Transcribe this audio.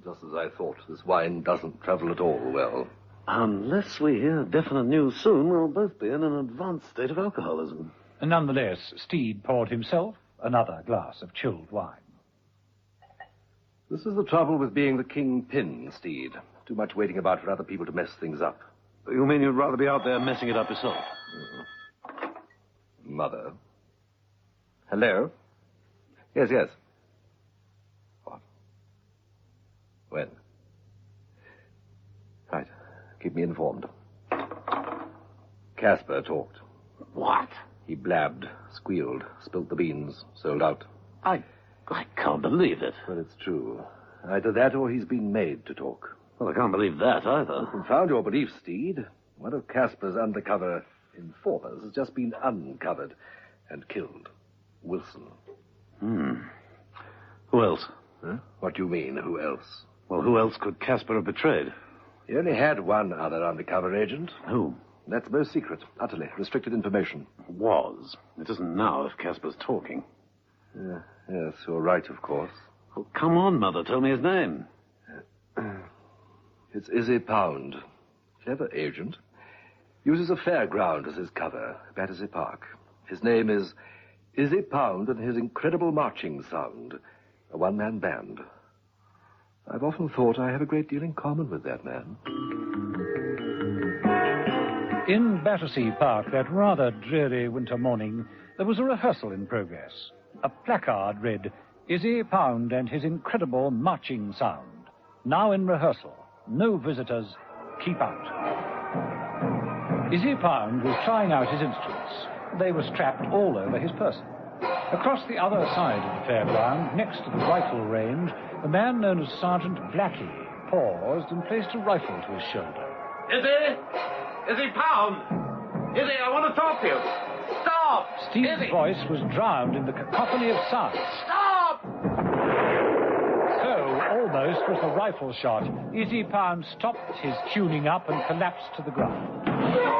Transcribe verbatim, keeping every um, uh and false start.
Just as I thought. This wine doesn't travel at all well. Unless we hear definite news soon, we'll both be in an advanced state of alcoholism. Nonetheless, Steed poured himself another glass of chilled wine. This is the trouble with being the kingpin, Steed. Too much waiting about for other people to mess things up. You mean you'd rather be out there messing it up yourself? Mm-hmm. Mother? Hello? Yes, yes. What? When? Right. Keep me informed. Casper talked. What? He blabbed, squealed, spilt the beans, sold out. I... I can't believe it. Well, it's true. Either that or he's been made to talk. Well, I can't believe that either. Confound your belief, Steed. One of Casper's undercover informers has just been uncovered and killed. Wilson. Hmm. Who else? Huh? What do you mean, who else? Well, who else could Casper have betrayed? He only had one other undercover agent. Who? That's most secret, utterly restricted information. Was. It isn't now if Casper's talking. Yeah, yes, you're right, of course. Well, come on, Mother. Tell me his name. It's Izzy Pound. Clever agent. Uses a fairground as his cover, Battersea Park. His name is Izzy Pound and his incredible marching sound. A one-man band. I've often thought I have a great deal in common with that man. In Battersea Park, that rather dreary winter morning, there was a rehearsal in progress. A placard read, Izzy Pound and his incredible marching sound. Now in rehearsal. No visitors. Keep out. Izzy Pound was trying out his instruments. They were strapped all over his person. Across the other side of the fairground, next to the rifle range, a man known as Sergeant Blackie paused and placed a rifle to his shoulder. Izzy! Izzy Pound! Izzy, I want to talk to you. Stop! Steve's Izzy! voice was drowned in the cacophony of sounds. Stop! So, almost was the rifle shot. Izzy Pound stopped his tuning up and collapsed to the ground.